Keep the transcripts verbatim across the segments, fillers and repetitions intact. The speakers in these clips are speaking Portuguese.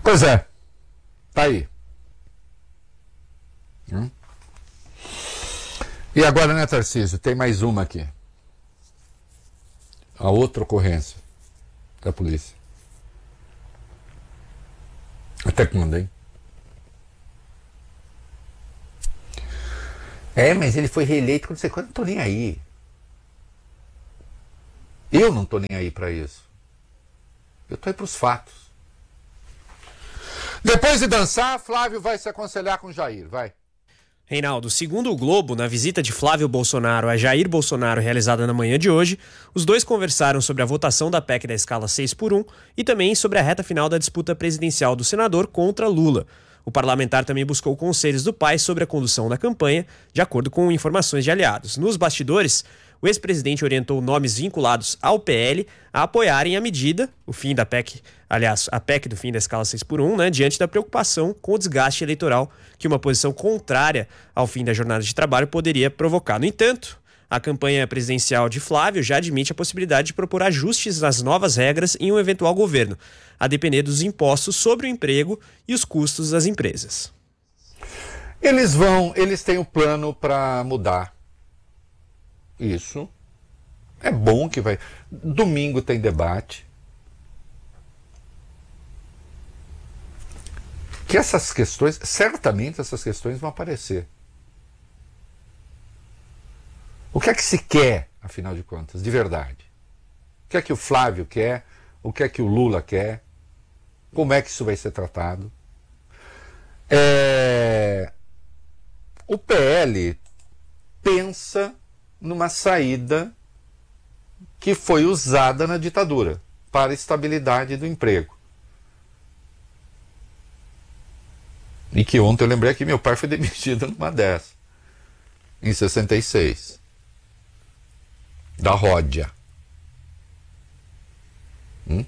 Pois é, tá aí. Hum? E agora, né, Tarcísio, tem mais uma aqui. A outra ocorrência da polícia. Até que mandei. É, mas ele foi reeleito com não sei quanto, não tô nem aí. Eu não tô nem aí pra isso. Eu tô aí pros fatos. Depois de dançar, Flávio vai se aconselhar com Jair, vai. Reinaldo, segundo o Globo, na visita de Flávio Bolsonaro a Jair Bolsonaro realizada na manhã de hoje, os dois conversaram sobre a votação da P E C da escala seis por um e também sobre a reta final da disputa presidencial do senador contra Lula. O parlamentar também buscou conselhos do pai sobre a condução da campanha, de acordo com informações de aliados. Nos bastidores, o ex-presidente orientou nomes vinculados ao P L a apoiarem a medida, o fim da P E C, aliás, a P E C do fim da escala seis por um, né, diante da preocupação com o desgaste eleitoral que uma posição contrária ao fim da jornada de trabalho poderia provocar. No entanto, a campanha presidencial de Flávio já admite a possibilidade de propor ajustes nas novas regras em um eventual governo, a depender dos impostos sobre o emprego e os custos das empresas. Eles vão, eles têm um plano para mudar. Isso. É bom que vai. Domingo tem debate. Que essas questões, certamente essas questões vão aparecer. O que é que se quer, afinal de contas, de verdade? O que é que o Flávio quer? O que é que o Lula quer? Como é que isso vai ser tratado? É... O P L pensa numa saída que foi usada na ditadura para a estabilidade do emprego. E que ontem eu lembrei que meu pai foi demitido numa dessas, em sessenta e seis, da Ródia. Hum?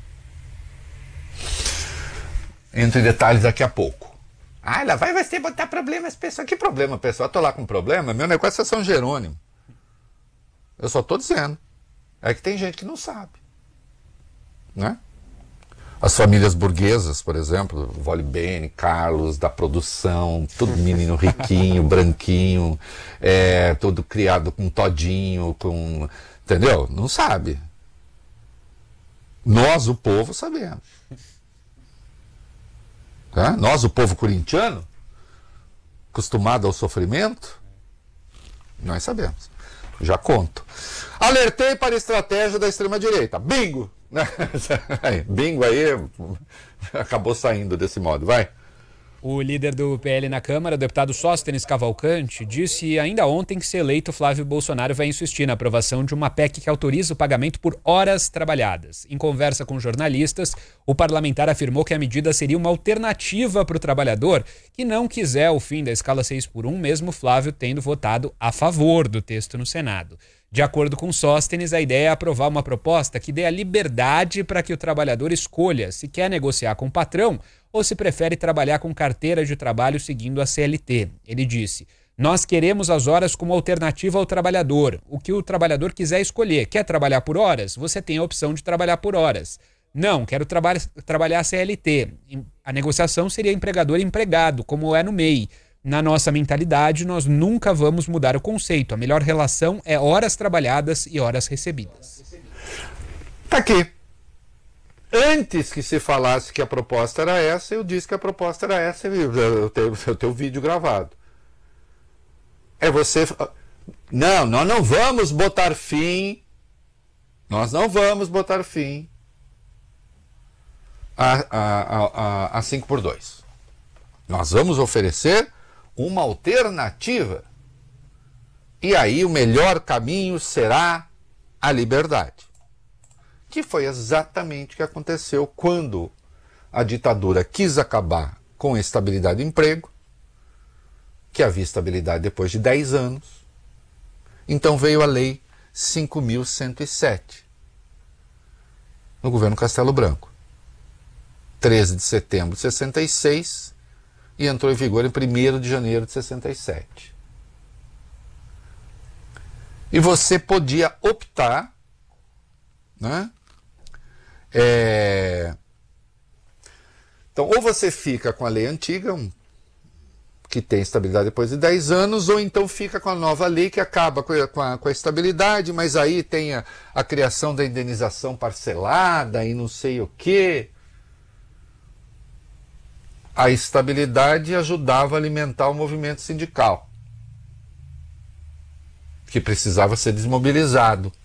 Entro em detalhes daqui a pouco. Ah, ela vai, vai ter botar problemas, pessoal. Que problema, pessoal? Eu tô lá com problema, meu negócio é São Jerônimo. Eu só tô dizendo. É que tem gente que não sabe. Né? As famílias burguesas, por exemplo, Vole Bene, Carlos, da produção, todo menino riquinho, branquinho, é, todo criado com todinho, com... Entendeu? Não sabe. Nós, o povo, sabemos. Tá? Nós, o povo corintiano, acostumado ao sofrimento, nós sabemos. Já conto. Alertei para a estratégia da extrema-direita. Bingo! Bingo aí acabou saindo desse modo. Vai. O líder do P L na Câmara, o deputado Sóstenes Cavalcante, disse ainda ontem que, se eleito, Flávio Bolsonaro vai insistir na aprovação de uma P E C que autoriza o pagamento por horas trabalhadas. Em conversa com jornalistas, o parlamentar afirmou que a medida seria uma alternativa para o trabalhador que não quiser o fim da escala seis por um, mesmo Flávio tendo votado a favor do texto no Senado. De acordo com Sóstenes, a ideia é aprovar uma proposta que dê a liberdade para que o trabalhador escolha se quer negociar com o patrão ou se prefere trabalhar com carteira de trabalho seguindo a C L T. Ele disse: nós queremos as horas como alternativa ao trabalhador. O que o trabalhador quiser escolher. Quer trabalhar por horas? Você tem a opção de trabalhar por horas. Não, quero traba- trabalhar a C L T. A negociação seria empregador-empregado, como é no M E I. Na nossa mentalidade, nós nunca vamos mudar o conceito. A melhor relação é horas trabalhadas e horas recebidas. Tá aqui. Antes que se falasse que a proposta era essa, eu disse que a proposta era essa. Eu tenho, eu tenho o vídeo gravado. É você... Não, nós não vamos botar fim... Nós não vamos botar fim a, a, a, a, a cinco por dois. Nós vamos oferecer uma alternativa. E aí o melhor caminho será a liberdade. Que foi exatamente o que aconteceu quando a ditadura quis acabar com a estabilidade do emprego, que havia estabilidade depois de dez anos. Então veio a Lei cinco mil cento e sete, no governo Castelo Branco. treze de setembro de sessenta e seis, e entrou em vigor em primeiro de janeiro de sessenta e sete. E você podia optar, né? É... Então Então, ou você fica com a lei antiga, um, que tem estabilidade depois de dez anos, ou então fica com a nova lei que acaba com a, com a, com a estabilidade, mas aí tem a, a criação da indenização parcelada e não sei o quê. A estabilidade ajudava a alimentar o movimento sindical, que precisava ser desmobilizado.